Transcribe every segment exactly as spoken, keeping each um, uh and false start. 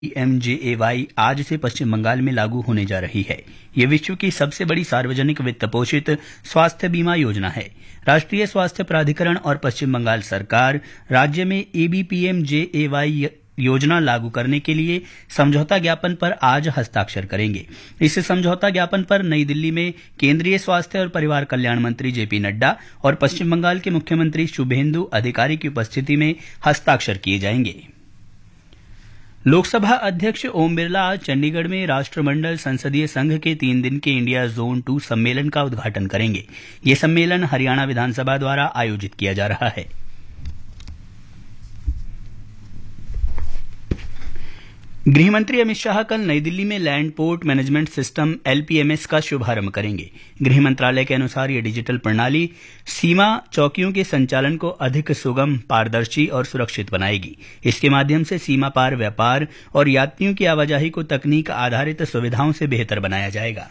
PMJAY आज से पश्चिम बंगाल में लागू होने जा रही है। ये विश्व की सबसे बड़ी सार्वजनिक वित्त पोषित स्वास्थ्य बीमा योजना है। राष्ट्रीय स्वास्थ्य प्राधिकरण और पश्चिम बंगाल सरकार राज्य में एबीपीएमजेएवाई योजना लागू करने के लिए समझौता ज्ञापन पर आज हस्ताक्षर करेंगे। इस समझौता ज्ञापन पर नई दिल्ली में केंद्रीय स्वास्थ्य और परिवार कल्याण मंत्री जेपी नड्डा और पश्चिम बंगाल के मुख्यमंत्री शुभेंदु अधिकारी की उपस्थिति में हस्ताक्षर किए जाएंगे। लोकसभा अध्यक्ष ओम बिरला आज चंडीगढ़ में राष्ट्रमंडल संसदीय संघ के तीन दिन के इंडिया जोन टू सम्मेलन का उद्घाटन करेंगे। ये सम्मेलन हरियाणा विधानसभा द्वारा आयोजित किया जा रहा है। गृहमंत्री अमित शाह कल नई दिल्ली में लैंड पोर्ट मैनेजमेंट सिस्टम एलपीएमएस का शुभारंभ करेंगे। गृह मंत्रालय के अनुसार ये डिजिटल प्रणाली सीमा चौकियों के संचालन को अधिक सुगम, पारदर्शी और सुरक्षित बनाएगी। इसके माध्यम से सीमा पार व्यापार और यात्रियों की आवाजाही को तकनीक आधारित सुविधाओं से बेहतर बनाया जाएगा।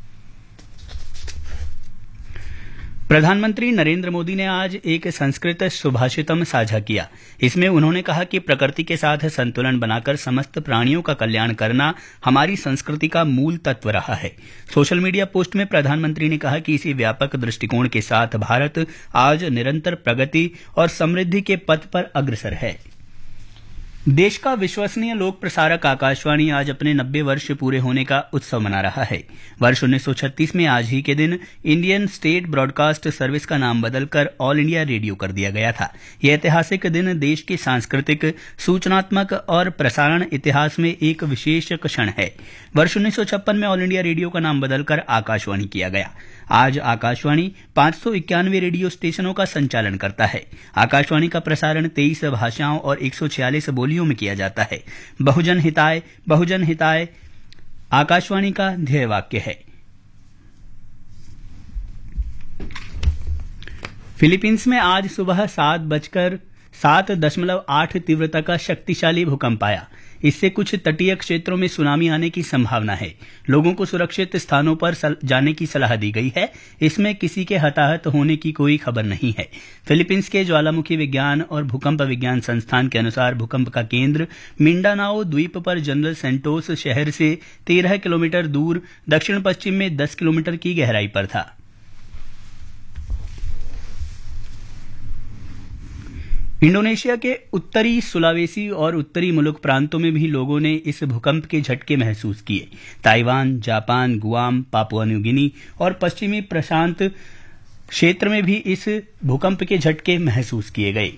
प्रधानमंत्री नरेंद्र मोदी ने आज एक संस्कृत सुभाषितम साझा किया। इसमें उन्होंने कहा कि प्रकृति के साथ संतुलन बनाकर समस्त प्राणियों का कल्याण करना हमारी संस्कृति का मूल तत्व रहा है। सोशल मीडिया पोस्ट में प्रधानमंत्री ने कहा कि इसी व्यापक दृष्टिकोण के साथ भारत आज निरंतर प्रगति और समृद्धि के पथ पर अग्रसर है। देश का विश्वसनीय लोक प्रसारक आकाशवाणी आज अपने नब्बे वर्ष पूरे होने का उत्सव मना रहा है। वर्ष उन्नीस सौ छत्तीस में आज ही के दिन इंडियन स्टेट ब्रॉडकास्ट सर्विस का नाम बदलकर ऑल इंडिया रेडियो कर दिया गया था। यह ऐतिहासिक दिन देश के सांस्कृतिक, सूचनात्मक और प्रसारण इतिहास में एक विशेष क्षण है। वर्ष उन्नीस सौ छप्पन में ऑल इंडिया रेडियो का नाम बदलकर आकाशवाणी किया गया। आज आकाशवाणी पांच सौ इक्यानवे रेडियो स्टेशनों का संचालन करता है। आकाशवाणी का प्रसारण तेईस भाषाओं और एक सौ छियालीस बोलियों में किया जाता है। बहुजन हिताय बहुजन हिताय आकाशवाणी का ध्येय वाक्य है। फिलीपींस में आज सुबह सात बजकर सात दशमलव आठ तीव्रता का शक्तिशाली भूकंप आया। इससे कुछ तटीय क्षेत्रों में सुनामी आने की संभावना है। लोगों को सुरक्षित स्थानों पर जाने की सलाह दी गई है। इसमें किसी के हताहत होने की कोई खबर नहीं है। फिलीपींस के ज्वालामुखी विज्ञान और भूकंप विज्ञान संस्थान के अनुसार भूकंप का केंद्र मिंडानाओ द्वीप पर जनरल सेंटोस शहर से तेरह किलोमीटर दूर दक्षिण पश्चिम में दस किलोमीटर की गहराई पर था। इंडोनेशिया के उत्तरी सुलावेसी और उत्तरी मुलुक प्रांतों में भी लोगों ने इस भूकंप के झटके महसूस किए। Taiwan, Japan, Guam, Papua New Guinea और पश्चिमी प्रशांत क्षेत्र में भी इस भूकंप के झटके महसूस किए गए।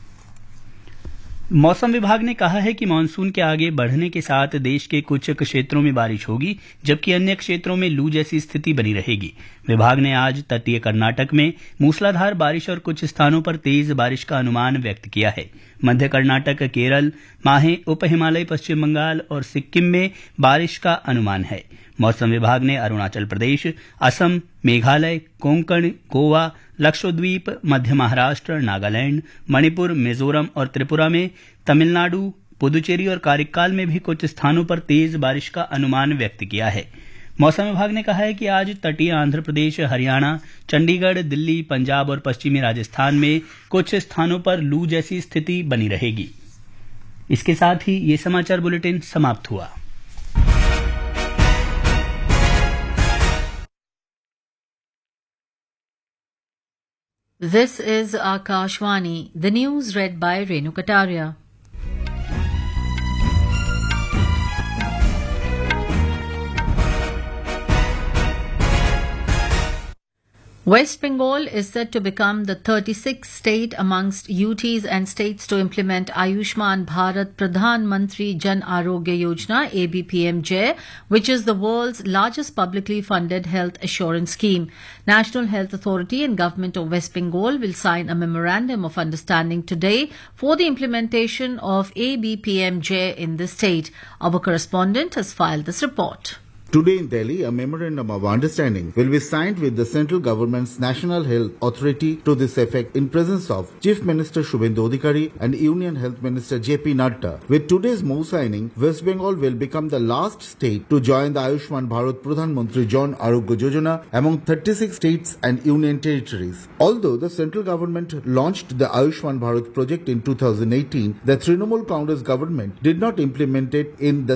मौसम विभाग ने कहा है कि मानसून के आगे बढ़ने के साथ देश के कुछ क्षेत्रों में बारिश होगी, जबकि अन्य क्षेत्रों में लू जैसी स्थिति बनी रहेगी। विभाग ने आज तटीय कर्नाटक में मूसलाधार बारिश और कुछ स्थानों पर तेज बारिश का अनुमान व्यक्त किया है। मध्य कर्नाटक, केरल, माहे, उप हिमालय, पश्चिम बंगाल और सिक्किम में बारिश का अनुमान है। मौसम विभाग ने अरुणाचल प्रदेश, असम, मेघालय, कोंकण, गोवा, लक्षद्वीप, मध्य महाराष्ट्र, नागालैंड, मणिपुर, मिजोरम और त्रिपुरा में, तमिलनाडु, पुदुचेरी और कारिक्काल में भी कुछ स्थानों पर तेज बारिश का अनुमान व्यक्त किया है। मौसम विभाग ने कहा है कि आज तटीय आंध्र प्रदेश, हरियाणा, चंडीगढ़, दिल्ली, पंजाब और पश्चिमी राजस्थान में कुछ स्थानों पर लू जैसी स्थिति बनी रहेगी। इसके साथ ही ये समाचार बुलेटिन समाप्त हुआ। This is Akashvani, the news read by Renu Kataria. West Bengal is set to become the thirty-sixth state amongst U Ts and states to implement Ayushman Bharat Pradhan Mantri Jan Arogya Yojana A B P M J, which is the world's largest publicly funded health assurance scheme. National Health Authority and Government of West Bengal will sign a memorandum of understanding today for the implementation of A B P M J in the state. Our correspondent has filed this report. Today in Delhi, a memorandum of understanding will be signed with the central government's National Health Authority to this effect in presence of Chief Minister Shubhendu Adhikari and Union Health Minister J P Nadda. With today's M O U signing, West Bengal will become the last state to join the Ayushman Bharat Pradhan Mantri Jan Arogya Yojana among thirty-six states and union territories. Although the central government launched the Ayushman Bharat project in two thousand eighteen, the Trinamool Congress government did not implement it in the